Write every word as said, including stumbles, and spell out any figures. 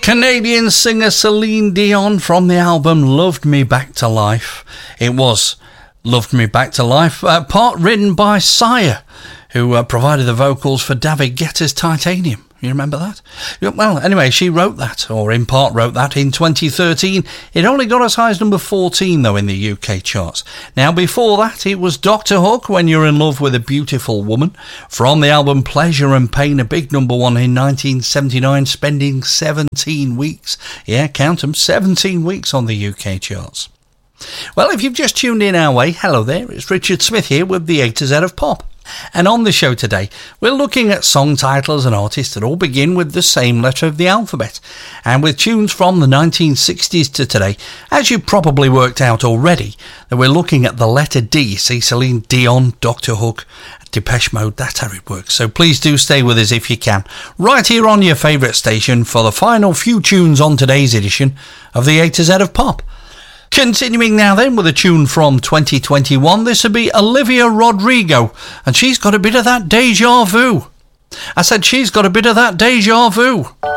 Canadian singer Celine Dion from the album Loved Me Back to Life. It was Loved Me Back to Life, uh, part written by Sire, who uh, provided the vocals for David Guetta's Titanium. You remember that? Well, anyway, she wrote that, or in part wrote that, in twenty thirteen. It only got as high as number fourteen, though, in the U K charts. Now, before that, it was Doctor Hook, When You're in Love with a Beautiful Woman, from the album Pleasure and Pain, a big number one in nineteen seventy-nine, spending seventeen weeks. Yeah, count 'em, seventeen weeks on the U K charts. Well, if you've just tuned in our way, hello there, it's Richard Smith here with the A to Z of Pop. And on the show today, we're looking at song titles and artists that all begin with the same letter of the alphabet, and with tunes from the nineteen sixties to today. As you probably worked out already, that we're looking at the letter D. See, Celine Dion, Doctor Hook, Depeche Mode, that's how it works. So please do stay with us if you can, right here on your favourite station for the final few tunes on today's edition of the A to Z of Pop. Continuing now then with a tune from twenty twenty-one, this would be Olivia Rodrigo, and she's got a bit of that deja vu. I said she's got a bit of that deja vu.